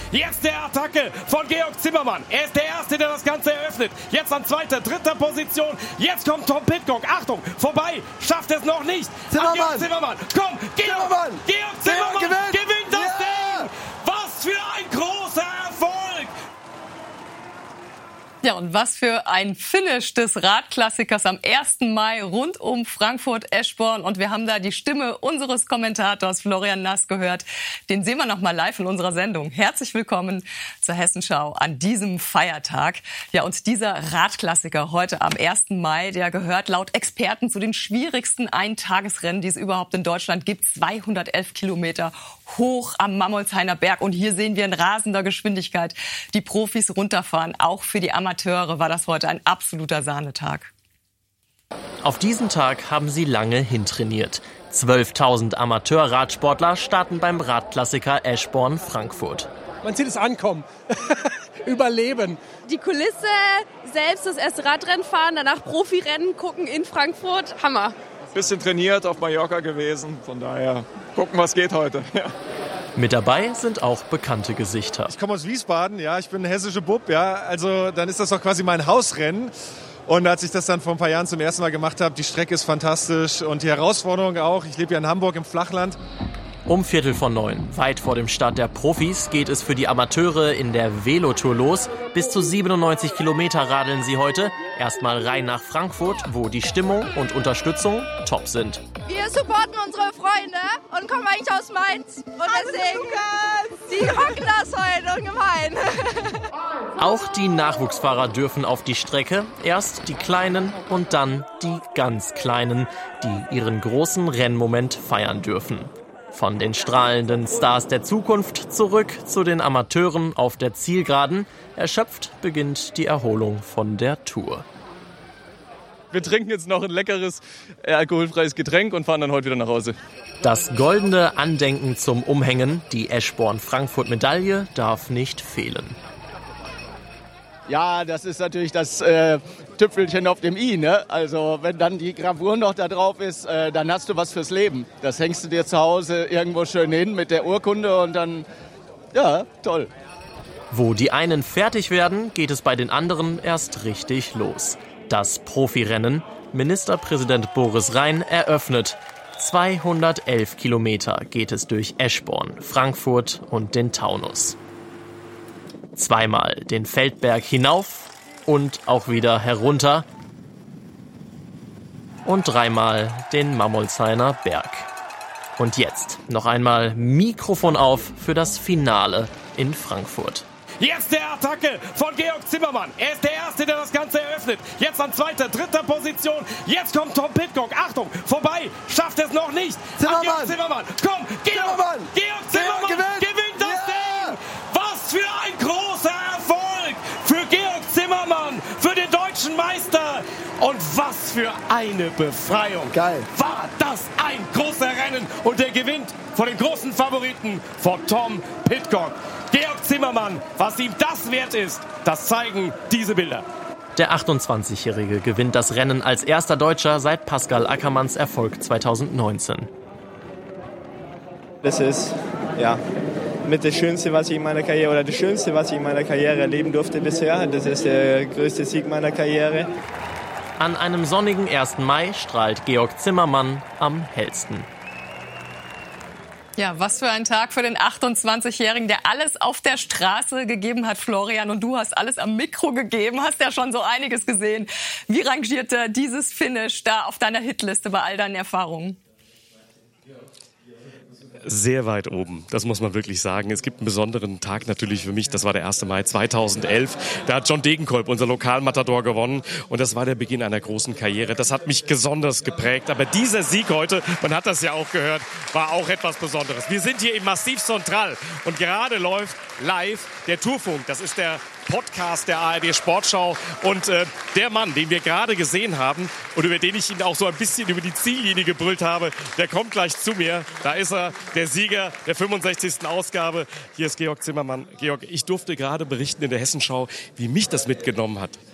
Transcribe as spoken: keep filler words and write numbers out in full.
Jetzt der Attacke von Georg Zimmermann. Er ist der Erste, der das Ganze eröffnet. Jetzt an zweiter, dritter Position. Jetzt kommt Tom Pidcock. Achtung, vorbei. Schafft es noch nicht. Zimmermann. Georg Zimmermann. Komm, Georg. Zimmermann. Georg Zimmermann gewinnt. gewinnt das Ja. Ding. Was für ein großer Erfolg. Ja, und was für ein Finish des Radklassikers am ersten Mai rund um Frankfurt-Eschborn. Und wir haben da die Stimme unseres Kommentators Florian Nass gehört. Den sehen wir noch mal live in unserer Sendung. Herzlich willkommen zur Hessenschau an diesem Feiertag. Ja, und dieser Radklassiker heute am ersten Mai, der gehört laut Experten zu den schwierigsten Eintagesrennen, die es überhaupt in Deutschland gibt. zweihundertelf Kilometer hoch am Mammolshainer Berg. Und hier sehen wir in rasender Geschwindigkeit die Profis runterfahren. Auch für die Amateure war das heute ein absoluter Sahnetag. Auf diesen Tag haben sie lange hintrainiert. zwölftausend Amateur-Radsportler starten beim Radklassiker Eschborn-Frankfurt. Man sieht es ankommen. Überleben. Die Kulisse, selbst das erste Radrennen fahren, danach Profirennen gucken in Frankfurt. Hammer. Bisschen trainiert, auf Mallorca gewesen. Von daher gucken, was geht heute. Ja. Mit dabei sind auch bekannte Gesichter. Ich komme aus Wiesbaden, ja, ich bin ein hessischer Bub, ja, also dann ist das doch quasi mein Hausrennen. Und als ich das dann vor ein paar Jahren zum ersten Mal gemacht habe, die Strecke ist fantastisch und die Herausforderung auch. Ich lebe ja in Hamburg im Flachland. Um Viertel vor neun, weit vor dem Start der Profis, geht es für die Amateure in der Velotour los. Bis zu siebenundneunzig Kilometer radeln sie heute. Erstmal rein nach Frankfurt, wo die Stimmung und Unterstützung top sind. Wir supporten unsere Freunde und kommen eigentlich aus Mainz. Und deswegen, die rocken das heute ungemein. Auch die Nachwuchsfahrer dürfen auf die Strecke. Erst die Kleinen und dann die ganz Kleinen, die ihren großen Rennmoment feiern dürfen. Von den strahlenden Stars der Zukunft zurück zu den Amateuren auf der Zielgeraden. Erschöpft beginnt die Erholung von der Tour. Wir trinken jetzt noch ein leckeres, äh, alkoholfreies Getränk und fahren dann heute wieder nach Hause. Das goldene Andenken zum Umhängen, die Eschborn-Frankfurt-Medaille, darf nicht fehlen. Ja, das ist natürlich das äh, Tüpfelchen auf dem i, ne? Also wenn dann die Gravur noch da drauf ist, äh, dann hast du was fürs Leben. Das hängst du dir zu Hause irgendwo schön hin mit der Urkunde und dann, ja, toll. Wo die einen fertig werden, geht es bei den anderen erst richtig los. Das Profirennen, Ministerpräsident Boris Rhein eröffnet. zweihundertelf Kilometer geht es durch Eschborn, Frankfurt und den Taunus. Zweimal den Feldberg hinauf und auch wieder herunter. Und dreimal den Mammolshainer Berg. Und jetzt noch einmal Mikrofon auf für das Finale in Frankfurt. Jetzt der Attacke von Georg Zimmermann. Er ist der Erste, der das Ganze eröffnet. Jetzt an zweiter, dritter Position. Jetzt kommt Tom Pidcock. Achtung, vorbei. Schafft es noch nicht. Zimmermann. Georg Zimmermann. Komm, Georg. Zimmermann. Georg Zimmermann gewinnt. gewinnt das Ja. Ding. Was für ein großer Erfolg für Georg Zimmermann, für den deutschen Meister. Und was für eine Befreiung. Geil. War das ein großer Rennen. Und der gewinnt vor den großen Favoriten, vor Tom Pidcock. Georg Zimmermann, was ihm das wert ist, das zeigen diese Bilder. Der achtundzwanzigjährige gewinnt das Rennen als erster Deutscher seit Pascal Ackermanns Erfolg zweitausendneunzehn. Das ist ja mit das Schönste, was ich in meiner Karriere oder das Schönste, was ich in meiner Karriere erleben durfte bisher. Das ist der größte Sieg meiner Karriere. An einem sonnigen ersten Mai strahlt Georg Zimmermann am hellsten. Ja, was für ein Tag für den achtundzwanzigjährigen, der alles auf der Straße gegeben hat, Florian. Und du hast alles am Mikro gegeben, hast ja schon so einiges gesehen. Wie rangierte dieses Finish da auf deiner Hitliste bei all deinen Erfahrungen? Sehr weit oben, das muss man wirklich sagen. Es gibt einen besonderen Tag natürlich für mich, das war der erste Mai zweitausendelf. Da hat John Degenkolb, unser Lokalmatador, gewonnen und das war der Beginn einer großen Karriere. Das hat mich besonders geprägt, aber dieser Sieg heute, man hat das ja auch gehört, war auch etwas Besonderes. Wir sind hier im Massif Central und gerade läuft live der Tourfunk. Das ist der Podcast der A R D Sportschau und äh, der Mann, den wir gerade gesehen haben und über den ich ihn auch so ein bisschen über die Ziellinie gebrüllt habe, der kommt gleich zu mir. Da ist er, der Sieger der fünfundsechzigsten Ausgabe. Hier ist Georg Zimmermann. Georg, ich durfte gerade berichten in der Hessenschau, wie mich das mitgenommen hat.